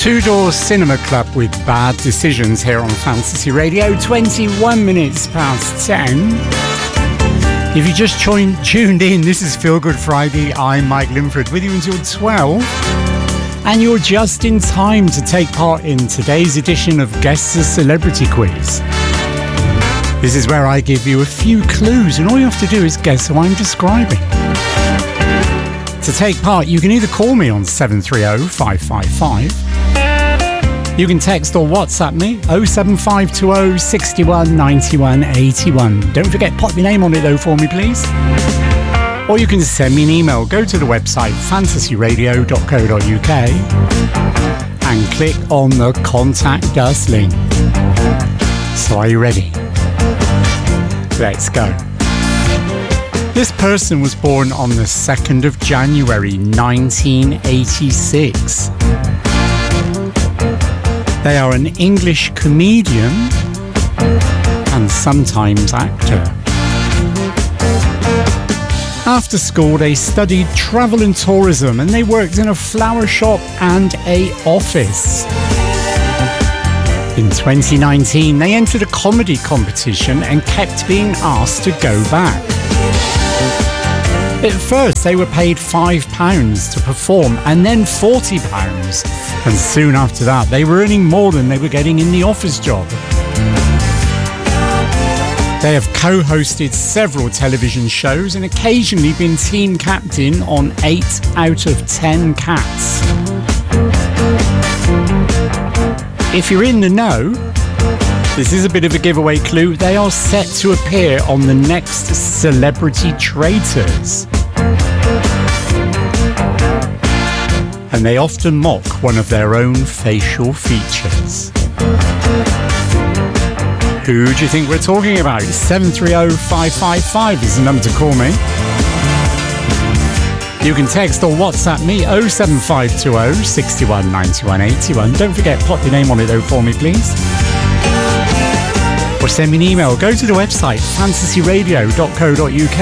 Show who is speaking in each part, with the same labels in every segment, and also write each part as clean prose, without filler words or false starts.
Speaker 1: Two Door Cinema Club with Bad Decisions here on Fantasy Radio, 21 minutes past 10. If you just tuned in, this is Feel Good Friday. I'm Mike Linford with you until 12. And you're just in time to take part in today's edition of Guess the Celebrity Quiz. This is where I give you a few clues and all you have to do is guess who I'm describing. To take part, you can either call me on 730-555. You can text or WhatsApp me 07520 61 91 81. Don't forget, pop your name on it though for me, please. Or you can send me an email. Go to the website fantasyradio.co.uk and click on the Contact Us link. So are you ready? Let's go. This person was born on the 2nd of January 1986. They are an English comedian and sometimes actor. After school, they studied travel and tourism and they worked in a flower shop and an office. In 2019, they entered a comedy competition and kept being asked to go back. At first, they were paid £5 to perform and then £40. And soon after that, they were earning more than they were getting in the office job. They have co-hosted several television shows and occasionally been team captain on 8 out of 10 Cats. If you're in the know, this is a bit of a giveaway clue. They are set to appear on the next Celebrity Traitors. And they often mock one of their own facial features. Who do you think we're talking about? 730-555 is the number to call me. You can text or WhatsApp me 07520 61 91 81. Don't forget, pop your name on it though for me, please. Or send me an email. Go to the website fantasyradio.co.uk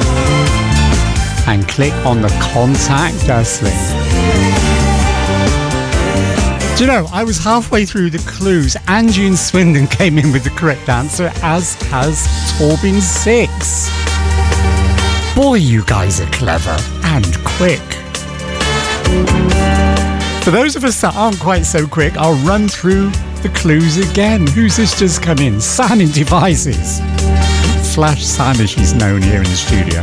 Speaker 1: and click on the Contact Us link. Do you know, I was halfway through the clues. Angie and Swindon came in with the correct answer, as has Torbin 6. Boy, you guys are clever and quick. For those of us that aren't quite so quick, I'll run through the clues again. Who's this just come in? Sanish Devices. Flash Sanish, she's known here in the studio.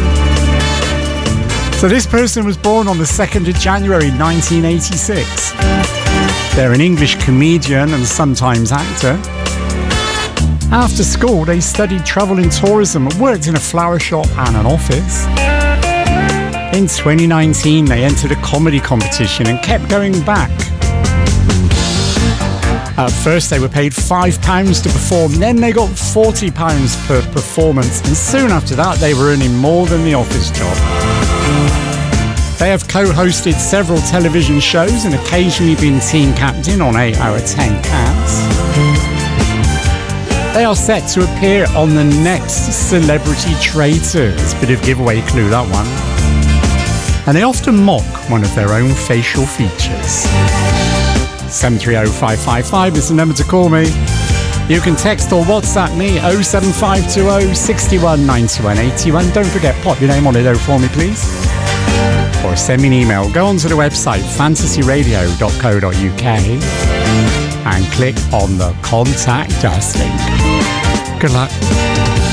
Speaker 1: So this person was born on the 2nd of January 1986. They're an English comedian and sometimes actor. After school, they studied travel and tourism and worked in a flower shop and an office. In 2019, they entered a comedy competition and kept going back. At first, they were paid £5 to perform, then they got £40 per performance, and soon after that, they were earning more than the office job. They have co-hosted several television shows and occasionally been team captain on 8 out of 10 Cats. They are set to appear on the next Celebrity Traitors. Bit of giveaway clue, that one. And they often mock one of their own facial features. 730-555 is the number to call me. You can text or WhatsApp me 07520 61 91 81. Don't forget, pop your name on it though for me, please. Or send me an email. Go onto the website fantasyradio.co.uk and click on the Contact Us link. Good luck.